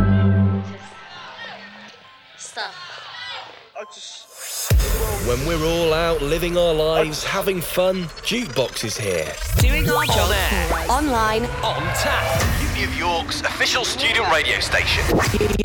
Stuff. When we're all out living our lives, having fun, Jukebox is here. Doing our job. On air. Online. On tap. Uni of York's official student radio station.